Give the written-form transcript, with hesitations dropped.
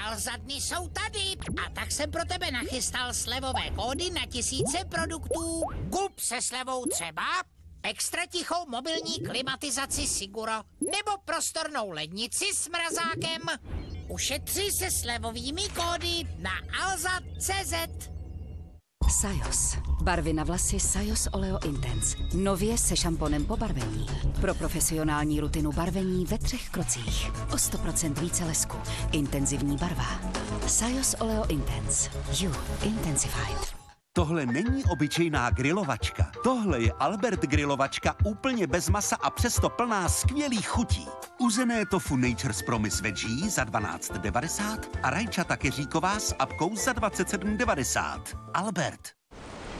Alza-dny jsou tady. A tak jsem pro tebe nachystal slevové kódy na tisíce produktů. Kup se slevou třeba extra tichou mobilní klimatizaci Siguro nebo prostornou lednici s mrazákem. Ušetři se slevovými kódy na alza.cz. Sajos. Barvy na vlasy Sajos Oleo Intense. Nově se šamponem po barvení. Pro profesionální rutinu barvení ve 3 krocích. O 100% více lesku. Intenzivní barva. Sajos Oleo Intense. You intensified. Tohle není obyčejná grilovačka. Tohle je Albert grilovačka úplně bez masa a přesto plná skvělých chutí. Uzené tofu Nature's Promise Veggie za 12,90 a rajčata keříková s apkou za 27,90. Albert.